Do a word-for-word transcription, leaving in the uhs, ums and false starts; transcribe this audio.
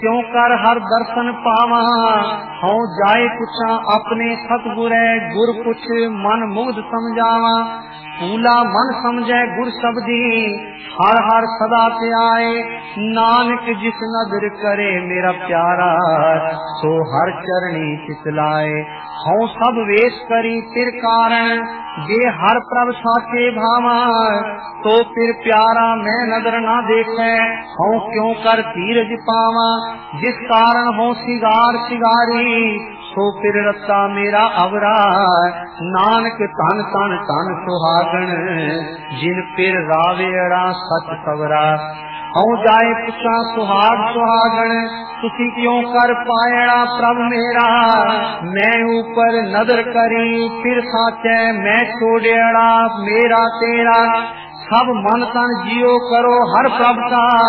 क्यों कर हर दर्शन पावा, हूँ जाए पुछा अपने सतगुरै, गुर पुछ मन मुग्ध समझावा। फूला मन समझे गुर शब्दी, हर हर सदा ते आए। नानक जिस नदर करे मेरा प्यारा, सो हर चरणी चितलाए। हूँ सब वेश करी तिर कारण, जे हर प्रभ साचे भावा। तो फिर प्यारा मैं नदर ना देखे, हूँ क्यों कर धीरज पावा। जिस कारण हो सिगार सिगारी, सो फिर रत्ता मेरा अवरा। नानक तन तन तन सुहागन, जिन फिर रावेड़ा सच सवरा। हूँ जाए पुछा सुहाग सुहागन, तुसी क्यों कर पायड़ा प्रभ मेरा। मैं ऊपर नदर करी फिर साचे, मैं छोड़ेड़ा मेरा तेरा। सब मन तन जियो करो हर प्रभ का,